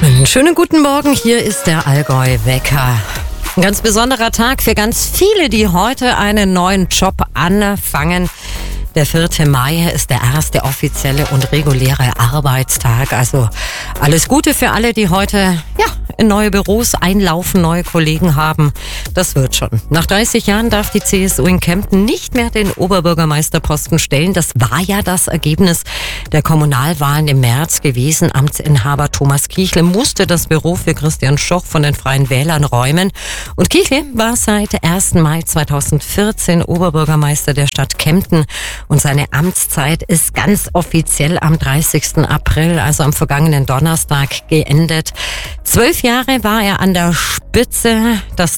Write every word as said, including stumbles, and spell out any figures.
Einen schönen guten Morgen, hier ist der Allgäu-Wecker. Ein ganz besonderer Tag für ganz viele, die heute einen neuen Job anfangen. Der vierte Mai ist der erste offizielle und reguläre Arbeitstag. Also alles Gute für alle, die heute ja, in neue Büros einlaufen, neue Kollegen haben. Das wird schon. Nach dreißig Jahren darf die C S U in Kempten nicht mehr den Oberbürgermeisterposten stellen. Das war ja das Ergebnis der Kommunalwahlen im März gewesen. Amtsinhaber Thomas Kichle musste das Büro für Christian Schoch von den Freien Wählern räumen. Und Kichle war seit ersten Mai zweitausendvierzehn Oberbürgermeister der Stadt Kempten. Und seine Amtszeit ist ganz offiziell am dreißigsten April, also am vergangenen Donnerstag, geendet. Zwölf Jahre war er an der Spitze. Das